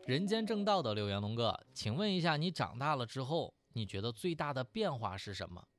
人间正道的留言龙哥，请问一下，你长大了之后，你觉得最大的变化是什么？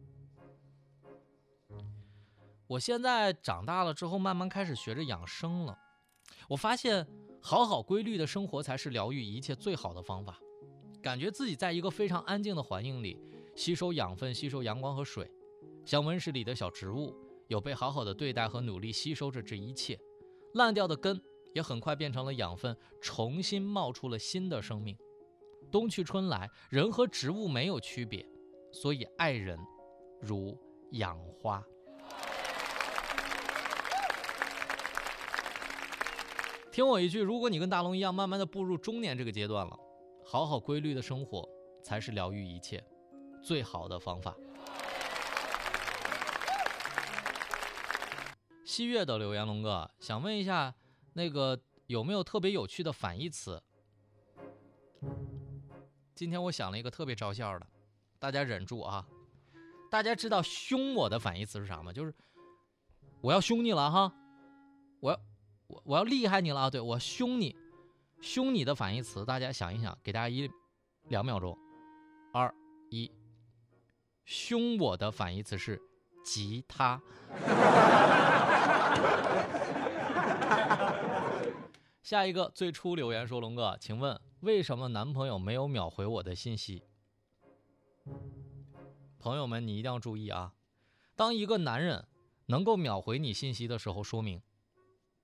我现在长大了之后，慢慢开始学着养生了。我发现好好规律的生活才是疗愈一切最好的方法。感觉自己在一个非常安静的环境里，吸收养分，吸收阳光和水，像温室里的小植物，有被好好的对待和努力吸收着这一切。烂掉的根也很快变成了养分，重新冒出了新的生命。冬去春来，人和植物没有区别，所以爱人如养花。听我一句，如果你跟大龙一样，慢慢的步入中年这个阶段了，好好规律的生活才是疗愈一切最好的方法。西月的留言龙哥，想问一下，那个有没有特别有趣的反义词？今天我想了一个特别招笑的，大家忍住啊！大家知道凶我的反义词是啥吗？就是我要凶你了哈，我要厉害你了啊！对，我凶你，凶你的反义词，大家想一想，给大家2秒钟，2、1，凶我的反义词是吉他。下一个最初留言说，龙哥，请问为什么男朋友没有秒回我的信息？朋友们，你一定要注意啊！当一个男人能够秒回你信息的时候，说明